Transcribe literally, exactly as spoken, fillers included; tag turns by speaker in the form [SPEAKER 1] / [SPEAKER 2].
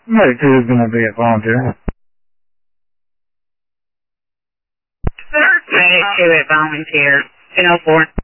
[SPEAKER 1] ninety-two is going to be a volunteer.
[SPEAKER 2] ninety-two at volunteer. ten oh four.